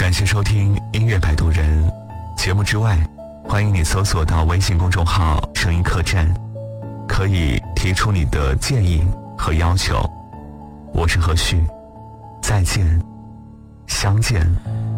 感谢收听音乐摆渡人节目之外，欢迎你搜索到微信公众号声音客栈，可以提出你的建议和要求。我是何旭，再见，相见